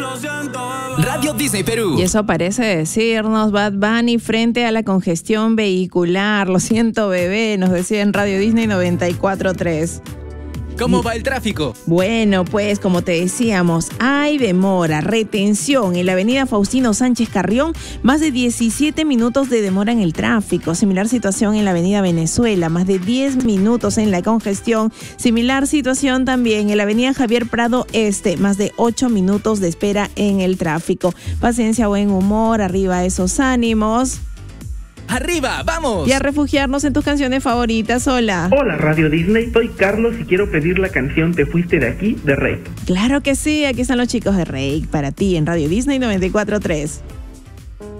Radio Disney Perú. Y eso parece decirnos Bad Bunny frente a la congestión vehicular. Lo siento, bebé, nos decía en Radio Disney 94.3. ¿Cómo va el tráfico? Bueno, pues como te decíamos, hay demora, retención en la avenida Faustino Sánchez Carrión, más de 17 minutos de demora en el tráfico. Similar situación en la avenida Venezuela, más de 10 minutos en la congestión. Similar situación también en la avenida Javier Prado Este, más de 8 minutos de espera en el tráfico. Paciencia, buen humor, arriba esos ánimos. ¡Arriba, vamos! Y a refugiarnos en tus canciones favoritas. Hola. Hola Radio Disney, soy Carlos y quiero pedir la canción Te Fuiste de Aquí de Rake. Claro que sí, aquí están los chicos de Rake para ti en Radio Disney 94.3.